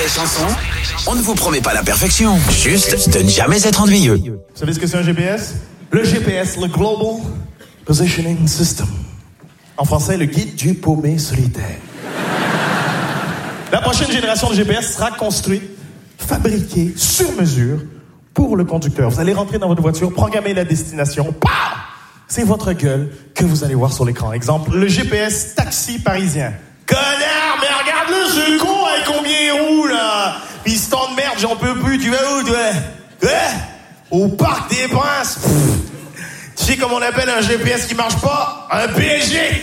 Chanson, on ne vous promet pas la perfection, juste de ne jamais être ennuyeux. Vous savez ce que c'est un GPS? Le GPS, le Global Positioning System. En français, le guide du paumé solitaire. La prochaine génération de GPS sera construite, fabriquée sur mesure pour le conducteur. Vous allez rentrer dans votre voiture, programmer la destination. Pah! C'est votre gueule que vous allez voir sur l'écran. Exemple, le GPS taxi parisien. Connard, mais regarde-le, ce con, avec combien il roule, là? Piston de merde, j'en peux plus, tu vas où, toi? Au Parc des Princes. Tu sais comment on appelle un GPS qui marche pas? Un PSG.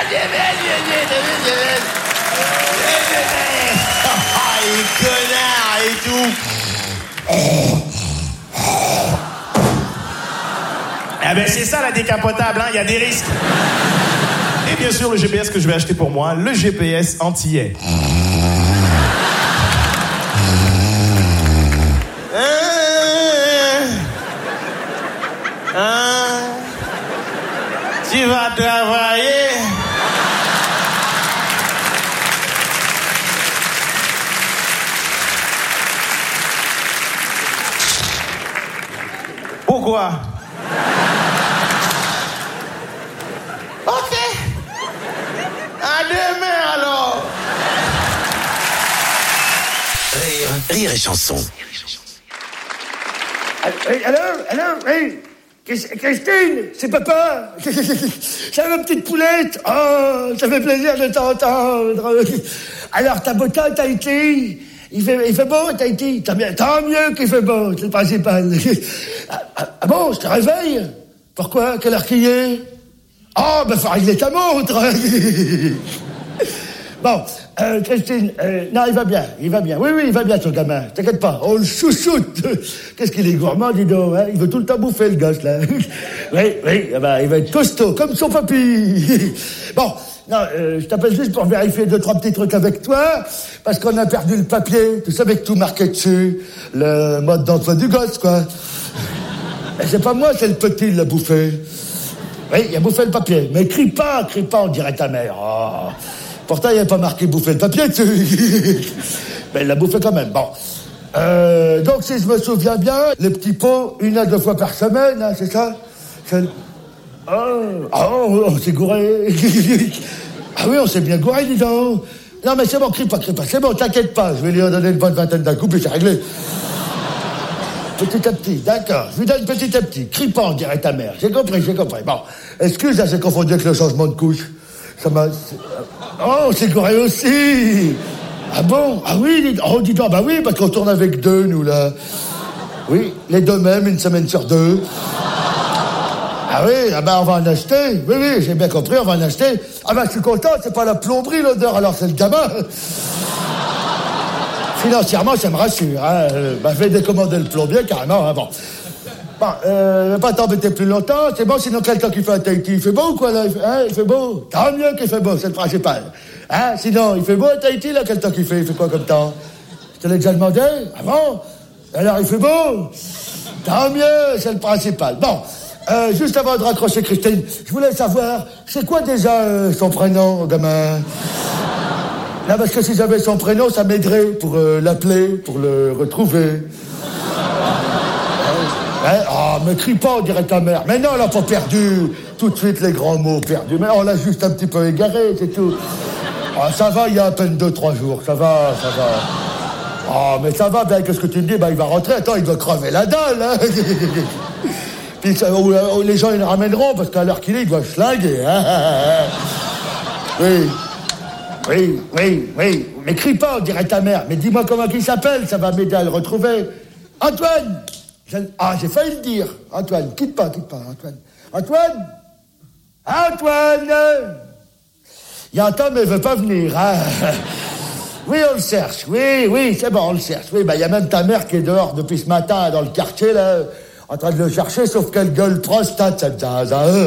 Les connards et tout. Ah ben c'est ça la décapotable, hein, il y a des risques. Et bien sûr le GPS que je vais acheter pour moi, le GPS antillais. Tu vas travailler. Pourquoi? Ok. À demain alors. Rire et Chanson. Allô, oui. Christine, c'est papa. C'est ma petite poulette. Oh, ça fait plaisir de t'entendre. Alors, ta beauté à Tahiti, il fait beau à Tahiti. Tant mieux qu'il fait beau, c'est le principal. Ah bon, je te réveille? Pourquoi? Quelle heure qu'il est? Oh, ben faut régler ta montre. Bon, Christine, non, il va bien. Oui, il va bien, ton gamin. T'inquiète pas, on le chouchoute. Qu'est-ce qu'il est gourmand, dis donc, hein? Il veut tout le temps bouffer, le gosse, là. Oui, ben, il va être costaud, comme son papy. Bon, non, je t'appelle juste pour vérifier 2-3 petits trucs avec toi, parce qu'on a perdu le papier, tu sais, avec tout marqué dessus, le mode d'emploi du gosse, quoi. Mais c'est pas moi, c'est le petit, il l'a bouffé. Oui, il a bouffé le papier. Mais crie pas, on dirait ta mère. Oh. Pourtant, il n'y a pas marqué bouffer le papier dessus. Mais il l'a bouffé quand même. Bon. Donc, si je me souviens bien, les petits pots, 1 à 2 fois par semaine, hein, c'est ça? Oh, on s'est gouré. Ah oui, on s'est bien gouré, dis donc. Non, mais c'est bon, crie pas. C'est bon, t'inquiète pas. Je vais lui en donner une bonne vingtaine d'un coup, puis c'est réglé. Petit à petit, d'accord. Je lui donne petit à petit. Crie pas, on dirait ta mère. J'ai compris. Bon. Excuse, j'ai confondu avec le changement de couche. Ça m'a... Oh, c'est gouré aussi. Ah bon? Ah oui, dis donc, bah oui, parce qu'on tourne avec 2, nous, là. Oui, les 2 mêmes, 1 semaine sur 2. Ah oui, on va en acheter. Oui, j'ai bien compris, on va en acheter. Ah ben, je suis content, c'est pas la plomberie, l'odeur, alors c'est le gamin. Financièrement, ça me rassure, hein. Je vais décommander le plombier, carrément, hein, bon. Bon, pas t'embêter plus longtemps, c'est bon, sinon quel temps qu'il fait à Tahiti? Il fait beau ou quoi, là? Il fait beau? Tant mieux qu'il fait beau, c'est le principal. Hein? Sinon, il fait beau à Tahiti, là, quel temps qu'il fait? Il fait quoi comme temps? Je te l'ai déjà demandé? Ah bon? Alors, il fait beau? Tant mieux, c'est le principal. Bon, juste avant de raccrocher Christine, je voulais savoir, c'est quoi déjà son prénom, gamin? Là, parce que si j'avais son prénom, ça m'aiderait pour l'appeler, pour le retrouver. Oh, me crie pas, on dirait ta mère. Mais non, elle a pas perdu tout de suite les grands mots perdus. Mais on l'a juste un petit peu égaré, c'est tout. Oh, ça va, il y a à peine 2-3 jours. Ça va. Oh, mais ça va, bien, qu'est-ce que tu me dis? Ben, il va rentrer. Attends, il doit crever la dalle, hein. Puis les gens, ils le ramèneront, parce qu'à l'heure qu'il est, il doit schlinguer, hein. Oui. Mais crie pas, on dirait ta mère. Mais dis-moi comment il s'appelle, ça va m'aider à le retrouver. Antoine! J'ai failli le dire. Antoine, quitte pas, Antoine! Il y a un temps, mais il veut pas venir, hein. Oui, on le cherche. Oui, c'est bon, on le cherche. Oui, il y a même ta mère qui est dehors depuis ce matin, dans le quartier, là, en train de le chercher, sauf qu'elle gueule prostate, cette